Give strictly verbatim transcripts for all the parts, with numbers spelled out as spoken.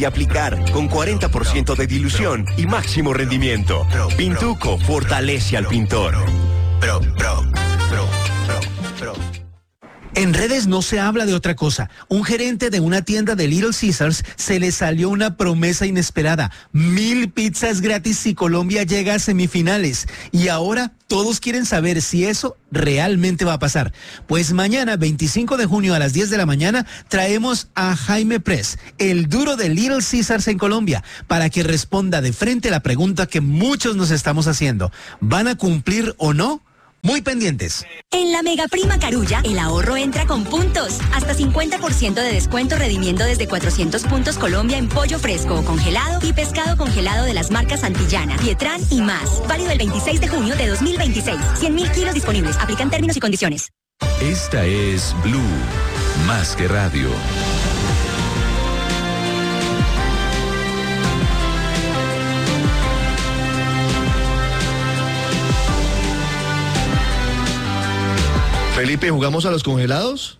y aplicar con cuarenta por ciento de dilución y máximo rendimiento. Pintuco fortalece al pintor. Pro, pro, pro, pro, pro. En redes no se habla de otra cosa. Un gerente de una tienda de Little Caesars se le salió una promesa inesperada. Mil pizzas gratis si Colombia llega a semifinales. Y ahora todos quieren saber si eso realmente va a pasar. Pues mañana, veinticinco de junio a las diez de la mañana, traemos a Jaime Press, el duro de Little Caesars en Colombia, para que responda de frente la pregunta que muchos nos estamos haciendo. ¿Van a cumplir o no? Muy pendientes. En la Mega Prima Carulla, el ahorro entra con puntos. Hasta cincuenta por ciento de descuento redimiendo desde cuatrocientos puntos Colombia en pollo fresco o congelado y pescado congelado de las marcas Santillana, Pietrán y más. Válido el veintiséis de junio de dos mil veintiséis. cien mil kilos disponibles. Aplican términos y condiciones. Esta es Blue, más que radio. Felipe, ¿jugamos a los congelados?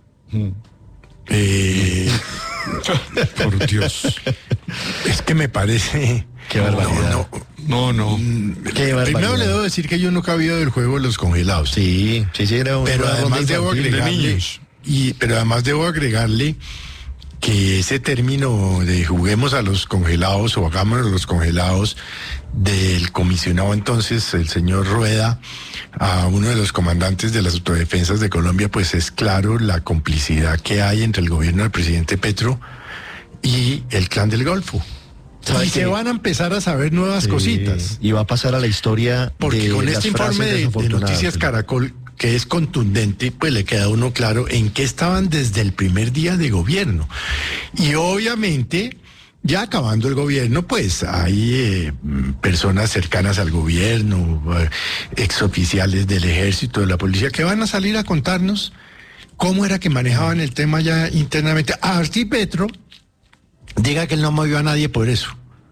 Eh, por Dios. Es que me parece... Qué barbaridad. No, no. no. Qué barbaridad. Primero le debo decir que yo nunca había del juego de los congelados. Sí, sí, sí. Era pero además debo agregarle... Y, pero además debo agregarle que ese término de juguemos a los congelados o hagámonos los congelados del comisionado entonces, el señor Rueda, a uno de los comandantes de las autodefensas de Colombia, pues es claro la complicidad que hay entre el gobierno del presidente Petro y el Clan del Golfo. Y se van a empezar a saber nuevas sí, cositas. Y va a pasar a la historia. Porque de con este informe de, de Noticias Caracol, que es contundente, pues le queda a uno claro en qué estaban desde el primer día de gobierno. Y obviamente, ya acabando el gobierno, pues hay eh, personas cercanas al gobierno, eh, exoficiales del ejército, de la policía, que van a salir a contarnos cómo era que manejaban el tema ya internamente. Así Petro diga que él no movió a nadie por eso.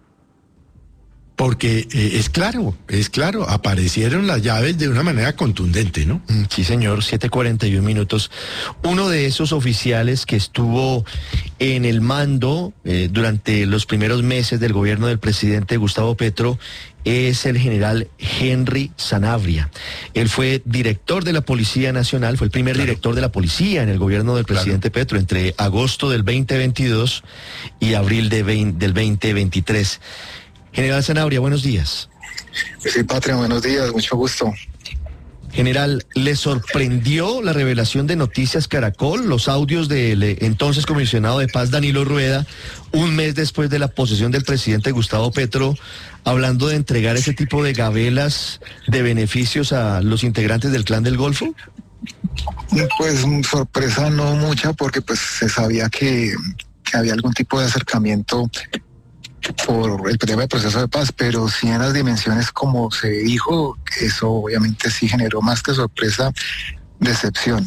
Porque eh, es claro, es claro, aparecieron las llaves de una manera contundente, ¿no? Sí, señor, siete cuarenta y uno minutos. Uno de esos oficiales que estuvo en el mando eh, durante los primeros meses del gobierno del presidente Gustavo Petro es el general Henry Sanabria. Él fue director de la Policía Nacional, fue el primer claro. director de la policía en el gobierno del presidente claro. Petro entre agosto del veinte veintidós y abril de veinte, del veinte veintitrés. General Sanabria, buenos días. Sí, Patria, buenos días, mucho gusto. General, ¿le sorprendió la revelación de Noticias Caracol, los audios del entonces comisionado de paz Danilo Rueda, un mes después de la posesión del presidente Gustavo Petro, hablando de entregar ese tipo de gabelas de beneficios a los integrantes del Clan del Golfo? Pues sorpresa no mucha, porque pues se sabía que, que había algún tipo de acercamiento por el tema del proceso de paz, pero sí en las dimensiones como se dijo, eso obviamente sí generó más que sorpresa, decepción.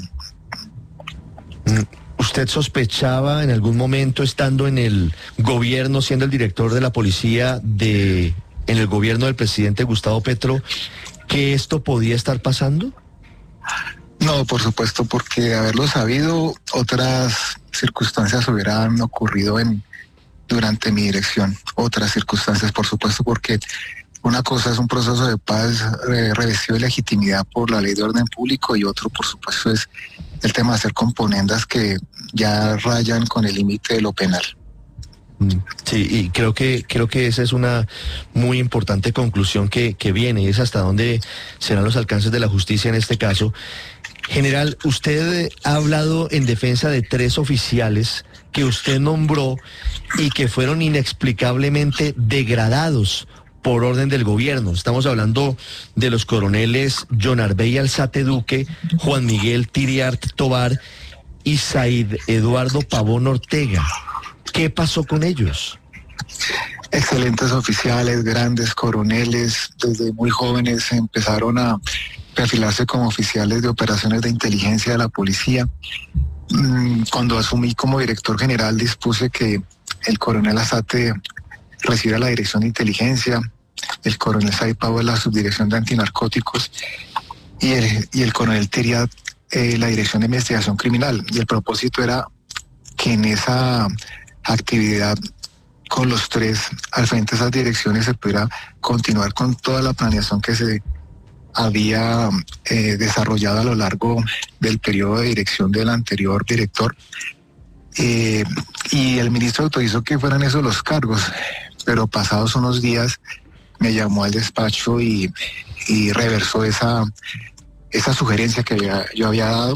¿Usted sospechaba en algún momento, estando en el gobierno, siendo el director de la policía de en el gobierno del presidente Gustavo Petro, que esto podía estar pasando? No, por supuesto, porque de haberlo sabido, otras circunstancias hubieran ocurrido en durante mi dirección, otras circunstancias, por supuesto, porque una cosa es un proceso de paz eh, revestido de legitimidad por la ley de orden público y otro, por supuesto, es el tema de hacer componendas que ya rayan con el límite de lo penal. Sí, y creo que creo que esa es una muy importante conclusión que, que viene, es hasta dónde serán los alcances de la justicia en este caso. General, usted ha hablado en defensa de tres oficiales que usted nombró y que fueron inexplicablemente degradados por orden del gobierno. Estamos hablando de los coroneles John Arbey Alzate Duque, Juan Miguel Tiriart Tobar y Said Eduardo Pavón Ortega. ¿Qué pasó con ellos? Excelentes oficiales, grandes coroneles, desde muy jóvenes empezaron a perfilarse como oficiales de operaciones de inteligencia de la policía. Cuando asumí como director general dispuse que el coronel Alzate recibiera la dirección de inteligencia, el coronel Said Pavón la subdirección de antinarcóticos y el, y el coronel Tiriart eh, la dirección de investigación criminal. Y el propósito era que en esa actividad con los tres al frente de esas direcciones se pudiera continuar con toda la planeación que se había eh, desarrollado a lo largo del periodo de dirección del anterior director. Eh, y el ministro autorizó que fueran esos los cargos, pero pasados unos días me llamó al despacho y, y reversó esa, esa sugerencia que había, yo había dado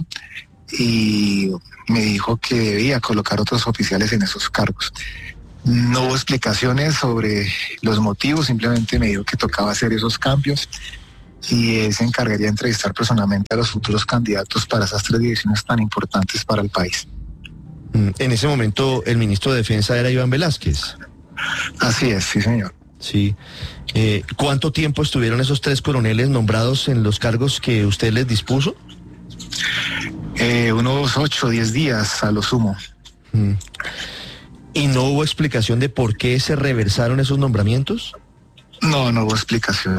y me dijo que debía colocar otros oficiales en esos cargos. No hubo explicaciones sobre los motivos, simplemente me dijo que tocaba hacer esos cambios y él se encargaría de entrevistar personalmente a los futuros candidatos para esas tres direcciones tan importantes para el país. En ese momento el ministro de Defensa era Iván Velázquez. Así es, sí señor. Sí. Eh, ¿Cuánto tiempo estuvieron esos tres coroneles nombrados en los cargos que usted les dispuso? Eh, unos ocho o diez días a lo sumo. Mm. ¿Y no hubo explicación de por qué se reversaron esos nombramientos? No, no hubo explicación.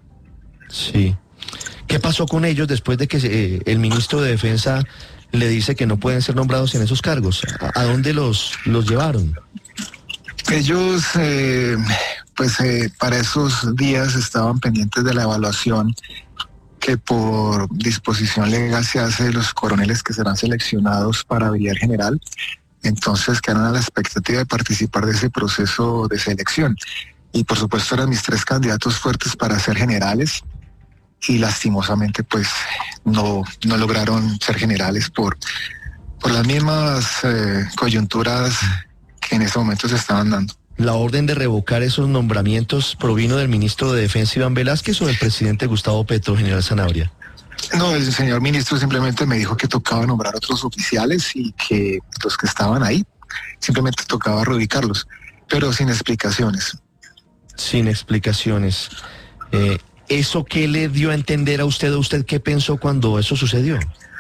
Sí. ¿Qué pasó con ellos después de que eh, el ministro de Defensa le dice que no pueden ser nombrados en esos cargos? ¿A, a dónde los, los llevaron? Ellos, eh, pues eh, para esos días estaban pendientes de la evaluación que por disposición legal se hace de los coroneles que serán seleccionados para brigadier general. Entonces quedaron a la expectativa de participar de ese proceso de selección. Y por supuesto eran mis tres candidatos fuertes para ser generales y lastimosamente pues no, no lograron ser generales por, por las mismas eh, coyunturas que en ese momento se estaban dando. ¿La orden de revocar esos nombramientos provino del ministro de Defensa Iván Velázquez o del presidente Gustavo Petro, general Zanabria? No, el señor ministro simplemente me dijo que tocaba nombrar otros oficiales y que los que estaban ahí simplemente tocaba reubicarlos, pero sin explicaciones. Sin explicaciones. Eh, ¿Eso qué le dio a entender a usted o usted qué pensó cuando eso sucedió?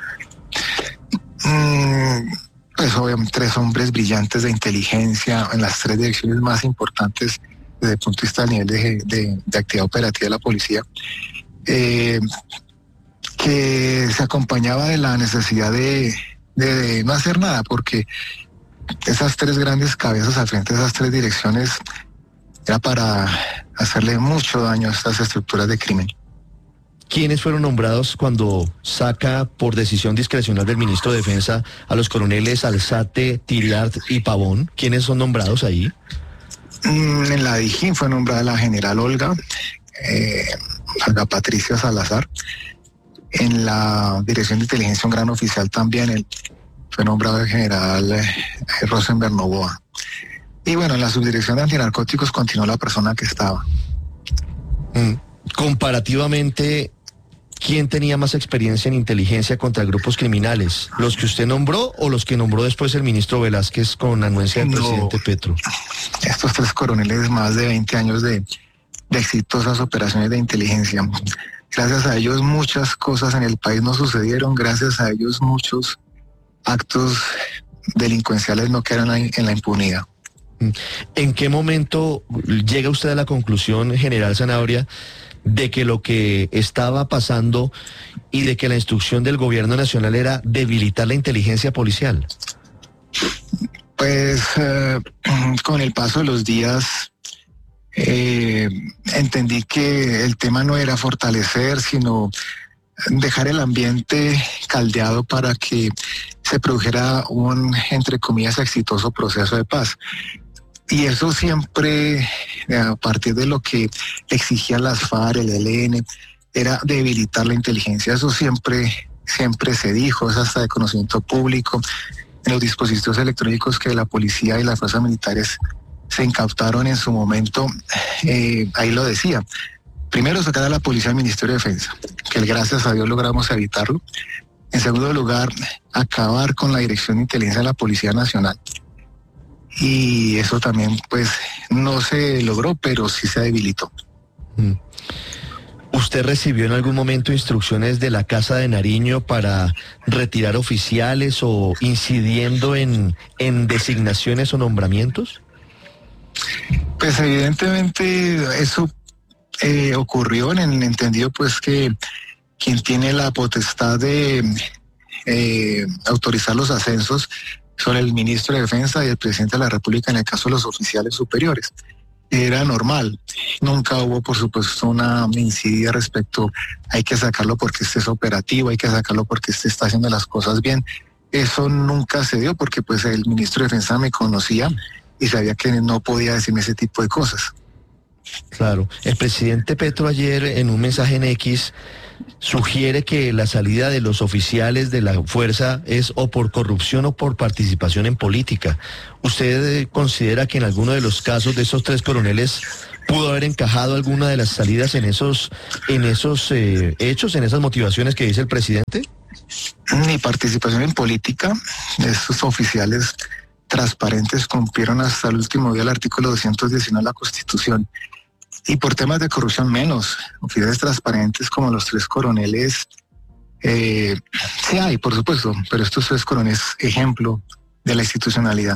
Mm, pues obviamente tres hombres brillantes de inteligencia en las tres direcciones más importantes desde el punto de vista del nivel de, de, de actividad operativa de la policía, eh, que se acompañaba de la necesidad de, de, de no hacer nada, porque esas tres grandes cabezas al frente de esas tres direcciones era para hacerle mucho daño a estas estructuras de crimen. ¿Quiénes fueron nombrados cuando saca por decisión discrecional del ministro de Defensa a los coroneles Alzate, Tiriart y Pavón? ¿Quiénes son nombrados ahí? Mm, en la Dijín fue nombrada la general Olga, eh, Olga Patricia Salazar. En la Dirección de Inteligencia, un gran oficial también, el, fue nombrado el general eh, Rosenberg Novoa. Y bueno, en la subdirección de antinarcóticos continuó la persona que estaba. Mm. Comparativamente, ¿quién tenía más experiencia en inteligencia contra grupos criminales? ¿Los que usted nombró o los que nombró después el ministro Velázquez con anuencia del no, presidente Petro? Estos tres coroneles, más de veinte años de, de exitosas operaciones de inteligencia. Gracias a ellos muchas cosas en el país no sucedieron, gracias a ellos muchos actos delincuenciales no quedan en la impunidad. ¿En qué momento llega usted a la conclusión, general Zanabria, de que lo que estaba pasando y de que la instrucción del gobierno nacional era debilitar la inteligencia policial? Pues eh, con el paso de los días eh, entendí que el tema no era fortalecer, sino dejar el ambiente caldeado para que se produjera un, entre comillas, exitoso proceso de paz. Y eso siempre, a partir de lo que exigían las FARC, el E L N, era debilitar la inteligencia. Eso siempre, siempre se dijo, es hasta de conocimiento público. En los dispositivos electrónicos que la policía y las fuerzas militares se incautaron en su momento, eh, ahí lo decía. Primero, sacar a la policía del Ministerio de Defensa, que gracias a Dios logramos evitarlo. En segundo lugar, acabar con la Dirección de Inteligencia de la Policía Nacional. Y eso también, pues, no se logró, pero sí se debilitó. ¿Usted recibió en algún momento instrucciones de la Casa de Nariño para retirar oficiales o incidiendo en, en designaciones o nombramientos? Pues evidentemente eso eh, ocurrió en el entendido, pues, que quien tiene la potestad de eh, autorizar los ascensos son el ministro de Defensa y el presidente de la República en el caso de los oficiales superiores. Era normal, nunca hubo por supuesto una incidencia respecto, hay que sacarlo porque este es operativo, hay que sacarlo porque este está haciendo las cosas bien. Eso nunca se dio porque pues el ministro de Defensa me conocía y sabía que no podía decirme ese tipo de cosas. Claro, el presidente Petro ayer en un mensaje en X sugiere que la salida de los oficiales de la fuerza es o por corrupción o por participación en política. ¿Usted considera que en alguno de los casos de esos tres coroneles pudo haber encajado alguna de las salidas en esos, en esos eh, hechos, en esas motivaciones que dice el presidente? Ni participación en política. Estos oficiales transparentes cumplieron hasta el último día el artículo doscientos diecinueve de la Constitución. Y por temas de corrupción menos, oficiales transparentes como los tres coroneles, eh, sí hay, por supuesto, pero estos tres coroneles, ejemplo de la institucionalidad.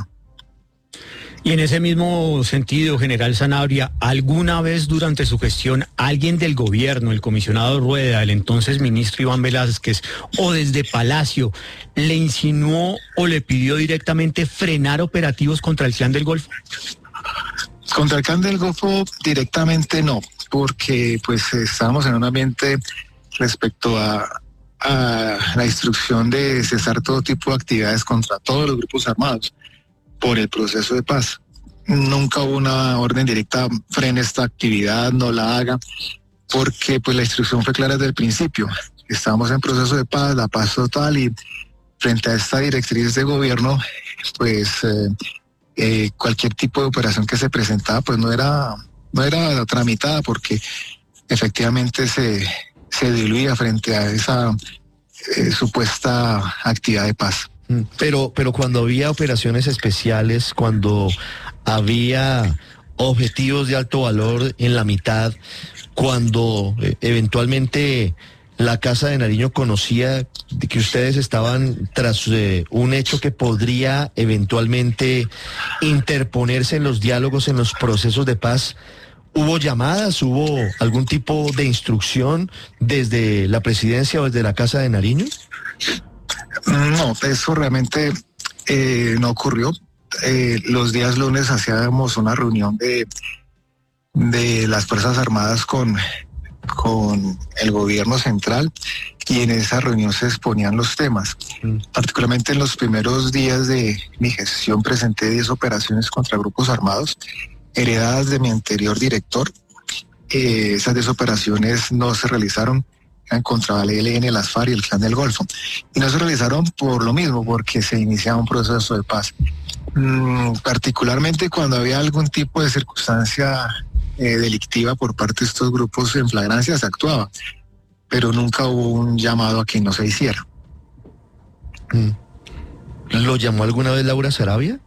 Y en ese mismo sentido, general Sanabria, ¿alguna vez durante su gestión alguien del gobierno, el comisionado Rueda, el entonces ministro Iván Velázquez, o desde Palacio, le insinuó o le pidió directamente frenar operativos contra el Clan del Golfo? Contra el Clan del Golfo directamente no, porque pues estábamos en un ambiente respecto a, a la instrucción de cesar todo tipo de actividades contra todos los grupos armados por el proceso de paz. Nunca hubo una orden directa, frene esta actividad, no la haga, porque pues la instrucción fue clara desde el principio. Estábamos en proceso de paz, la paz total, y frente a esta directriz de gobierno, pues eh, eh, cualquier tipo de operación que se presentaba, pues no era, no era tramitada, porque efectivamente se, se diluía frente a esa eh, supuesta actividad de paz. Pero, pero cuando había operaciones especiales, cuando había objetivos de alto valor en la mitad, cuando eh, eventualmente la Casa de Nariño conocía de que ustedes estaban tras eh, un hecho que podría eventualmente interponerse en los diálogos, en los procesos de paz, ¿hubo llamadas, hubo algún tipo de instrucción desde la presidencia o desde la Casa de Nariño? No, eso realmente eh, no ocurrió. Eh, los días lunes hacíamos una reunión de, de las Fuerzas Armadas con, con el gobierno central, y en esa reunión se exponían los temas. Mm. Particularmente en los primeros días de mi gestión presenté diez operaciones contra grupos armados heredadas de mi anterior director. Eh, esas diez operaciones no se realizaron, contra el E L N, las FARC y el Clan del Golfo. Y no se realizaron por lo mismo, porque se iniciaba un proceso de paz. Mm, particularmente cuando había algún tipo de circunstancia eh, delictiva por parte de estos grupos en flagrancia, se actuaba, pero nunca hubo un llamado a que no se hiciera. Mm. ¿Lo llamó alguna vez Laura Sarabia?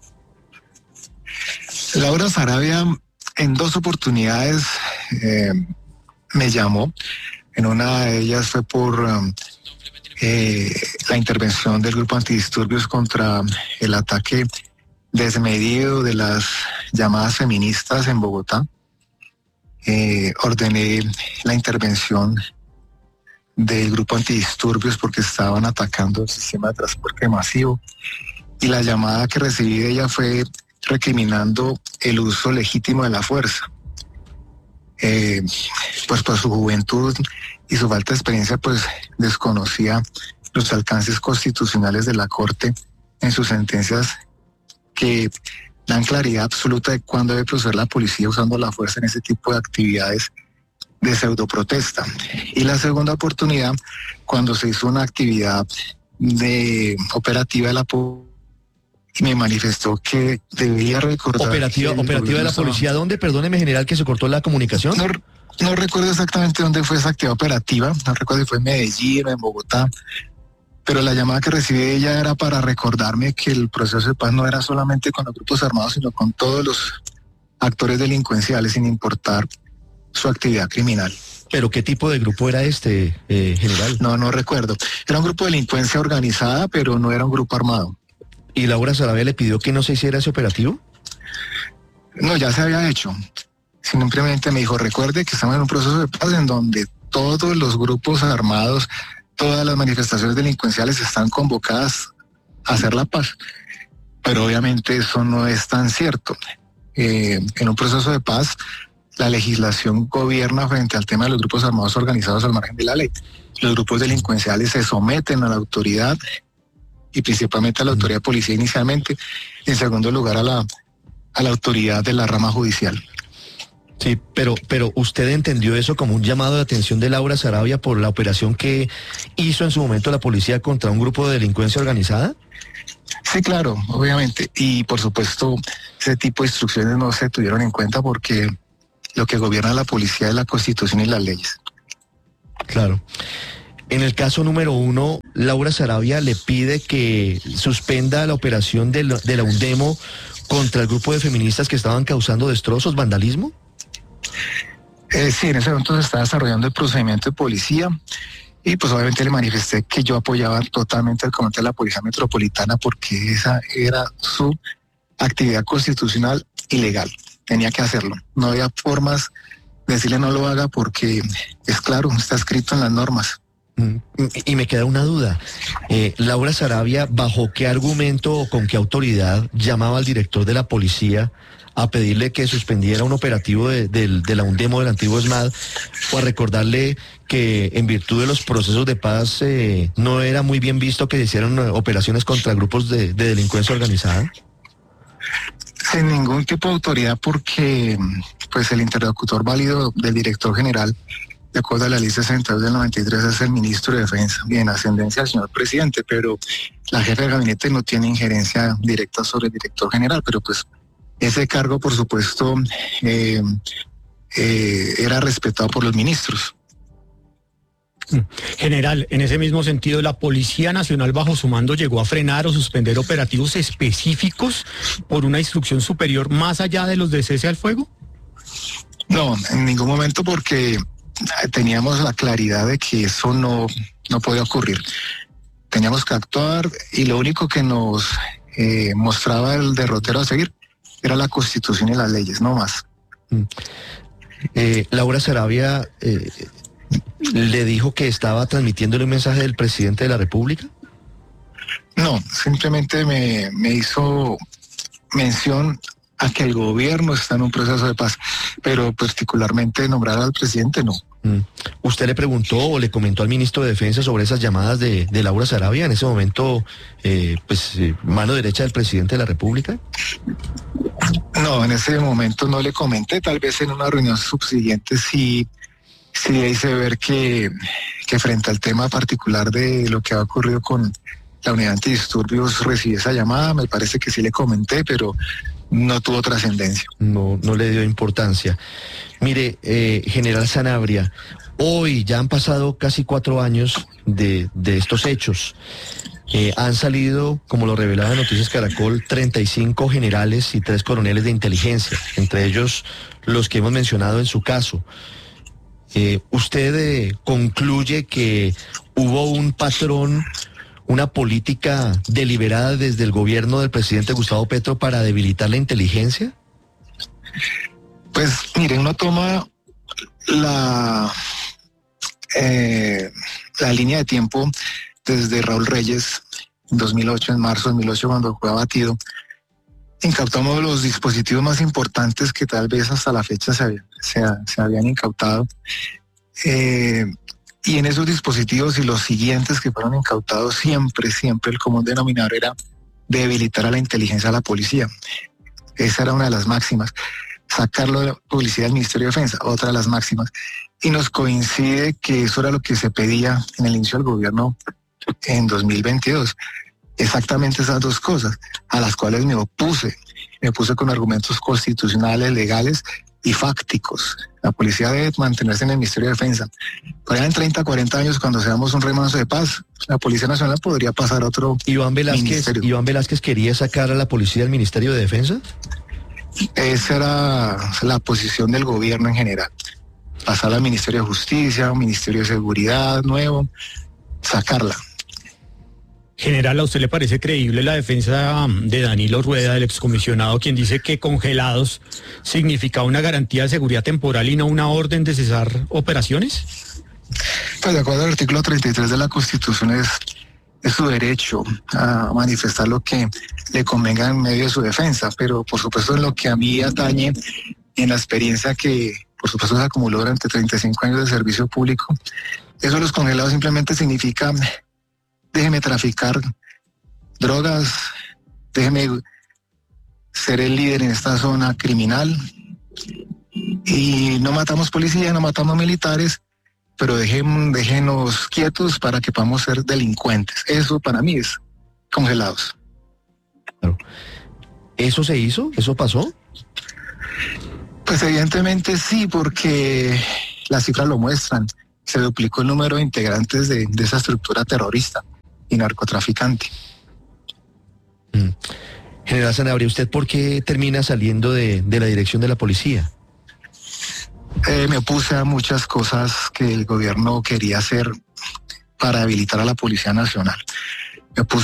Laura Sarabia en dos oportunidades eh, me llamó. En una de ellas fue por um, eh, la intervención del grupo antidisturbios contra el ataque desmedido de las llamadas feministas en Bogotá. Eh, ordené la intervención del grupo antidisturbios porque estaban atacando el sistema de transporte masivo, y la llamada que recibí de ella fue recriminando el uso legítimo de la fuerza. Eh, pues por su juventud y su falta de experiencia, pues desconocía los alcances constitucionales de la Corte en sus sentencias, que dan claridad absoluta de cuándo debe proceder la policía usando la fuerza en ese tipo de actividades de pseudoprotesta. Y la segunda oportunidad, cuando se hizo una actividad de operativa de la policía, y me manifestó que debía recordar... ¿Operativa, operativa de la policía dónde? Perdóneme, general, que se cortó la comunicación. No, no recuerdo exactamente dónde fue esa actividad operativa, no recuerdo si fue en Medellín o en Bogotá, pero la llamada que recibí de ella era para recordarme que el proceso de paz no era solamente con los grupos armados, sino con todos los actores delincuenciales, sin importar su actividad criminal. ¿Pero qué tipo de grupo era este, eh, general? No, no recuerdo. Era un grupo de delincuencia organizada, pero no era un grupo armado. ¿Y Laura Sarabia le pidió que no se hiciera ese operativo? No, ya se había hecho. Simplemente me dijo, recuerde que estamos en un proceso de paz en donde todos los grupos armados, todas las manifestaciones delincuenciales están convocadas a hacer la paz. pero obviamente eso no es tan cierto. Eh, en un proceso de paz, la legislación gobierna frente al tema de los grupos armados organizados al margen de la ley. Los grupos delincuenciales se someten a la autoridad y principalmente a la autoridad de policía inicialmente, en segundo lugar a la, a la autoridad de la rama judicial. Sí, pero, pero ¿usted entendió eso como un llamado de atención de Laura Sarabia por la operación que hizo en su momento la policía contra un grupo de delincuencia organizada? Sí, claro, obviamente. Y por supuesto, ese tipo de instrucciones no se tuvieron en cuenta porque lo que gobierna la policía es la Constitución y las leyes. Claro. En el caso número uno, Laura Sarabia le pide que suspenda la operación de la, de la UNDEMO contra el grupo de feministas que estaban causando destrozos, vandalismo. Eh, sí, en ese momento se está desarrollando el procedimiento de policía y pues obviamente le manifesté que yo apoyaba totalmente el comandante de la Policía Metropolitana porque esa era su actividad constitucional y legal. Tenía que hacerlo. No había formas de decirle no lo haga porque es claro, está escrito en las normas. Y me queda una duda. Eh, Laura Sarabia, ¿bajo qué argumento o con qué autoridad llamaba al director de la policía a pedirle que suspendiera un operativo de, de, de la UNDEMO del antiguo ESMAD o a recordarle que en virtud de los procesos de paz eh, no era muy bien visto que se hicieran operaciones contra grupos de, de delincuencia organizada? Sin ningún tipo de autoridad porque pues el interlocutor válido del director general, de acuerdo a la lista sesenta y dos del noventa y tres, es el ministro de Defensa y en ascendencia al señor presidente, pero la jefe de gabinete no tiene injerencia directa sobre el director general, pero pues ese cargo, por supuesto, eh, eh, era respetado por los ministros. General, en ese mismo sentido, ¿la Policía Nacional bajo su mando llegó a frenar o suspender operativos específicos por una instrucción superior más allá de los de cese al fuego? No, en ningún momento porque teníamos la claridad de que eso no, no podía ocurrir. Teníamos que actuar y lo único que nos eh, mostraba el derrotero a seguir era la Constitución y las leyes, no más. Eh, Laura Sarabia eh, le dijo que estaba transmitiéndole un mensaje del presidente de la República. No, simplemente me, me hizo mención a que el gobierno está en un proceso de paz, pero particularmente nombrar al presidente no. Mm. ¿Usted le preguntó o le comentó al ministro de Defensa sobre esas llamadas de, de Laura Sarabia, en ese momento, eh, pues, eh, mano derecha del presidente de la República? No, en ese momento no le comenté, tal vez en una reunión subsiguiente sí, sí le hice ver que, que frente al tema particular de lo que ha ocurrido con la unidad antidisturbios recibí esa llamada, me parece que sí le comenté, pero no tuvo trascendencia. No, no le dio importancia. Mire, eh, general Sanabria, hoy ya han pasado casi cuatro años de, de estos hechos. Eh, han salido, como lo revelaba Noticias Caracol, treinta y cinco generales y tres coroneles de inteligencia, entre ellos los que hemos mencionado en su caso. Eh, ¿Usted eh, concluye que hubo un patrón, una política deliberada desde el gobierno del presidente Gustavo Petro para debilitar la inteligencia? Pues mire, uno toma la, eh, la línea de tiempo desde Raúl Reyes, en dos mil ocho, en marzo de dos mil ocho, cuando fue abatido. Incautamos los dispositivos más importantes que tal vez hasta la fecha se, había, se, se habían incautado. Eh, y en esos dispositivos y los siguientes que fueron incautados, siempre, siempre el común denominador era debilitar a la inteligencia de la policía. Esa era una de las máximas. Sacarlo de la publicidad del Ministerio de Defensa, otra de las máximas. Y nos coincide que eso era lo que se pedía en el inicio del gobierno en dos mil veintidós. Exactamente esas dos cosas, a las cuales me opuse. Me opuse con argumentos constitucionales, legales y fácticos. La policía debe mantenerse en el Ministerio de Defensa. Por allá en treinta, cuarenta años, cuando seamos un remanso de paz, la Policía Nacional podría pasar a otro Iván Velázquez, ministerio. ¿Iván Velázquez quería sacar a la policía del Ministerio de Defensa? Esa era la posición del gobierno en general. Pasar al Ministerio de Justicia, un Ministerio de Seguridad nuevo, sacarla. General, ¿a usted le parece creíble la defensa de Danilo Rueda, del excomisionado, quien dice que congelados significa una garantía de seguridad temporal y no una orden de cesar operaciones? Pues de acuerdo al artículo treinta y tres de la Constitución es es su derecho a manifestar lo que le convenga en medio de su defensa, pero por supuesto en lo que a mí atañe, en la experiencia que por supuesto se acumuló durante treinta y cinco años de servicio público, eso de los congelados simplemente significa déjeme traficar drogas, déjeme ser el líder en esta zona criminal y no matamos policía, no matamos militares, pero dejen, déjenos quietos para que podamos ser delincuentes. Eso para mí es congelados. Claro. ¿Eso se hizo? ¿Eso pasó? Pues evidentemente sí, porque las cifras lo muestran. Se duplicó el número de integrantes de, de esa estructura terrorista y narcotraficante. Mm. General Sanabria, ¿usted por qué termina saliendo de, de la dirección de la policía? Eh, me opuse a muchas cosas que el gobierno quería hacer para habilitar a la Policía Nacional. Me opuse